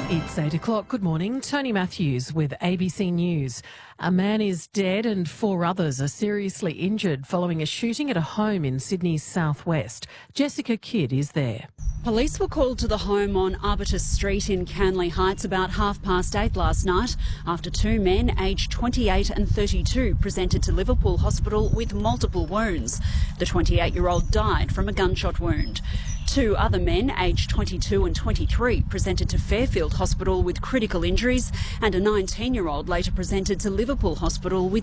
It's 8 o'clock. Good morning. Tony Matthews with ABC News. A man is dead and 4 others are seriously injured following a shooting at a home in Sydney's southwest. Jessica Kidd is there. Police were called to the home on Arbutus Street in Canley Heights about 8:30 last night after 2 men aged 28 and 32 presented to Liverpool Hospital with multiple wounds. The 28-year-old died from a gunshot wound. 2 other men aged 22 and 23 presented to Fairfield Hospital with critical injuries, and a 19-year-old later presented to Liverpool Hospital with